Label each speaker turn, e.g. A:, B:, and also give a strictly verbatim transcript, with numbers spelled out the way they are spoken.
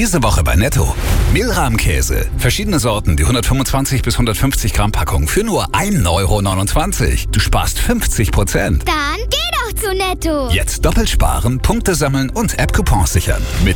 A: Diese Woche bei Netto. Mehlrahmkäse. Verschiedene Sorten, die hundertfünfundzwanzig bis hundertfünfzig Gramm Packung für nur ein Euro neunundzwanzig. Du sparst fünfzig Prozent.
B: Dann geh doch zu Netto.
A: Jetzt doppelt sparen, Punkte sammeln und App-Coupons sichern. Mit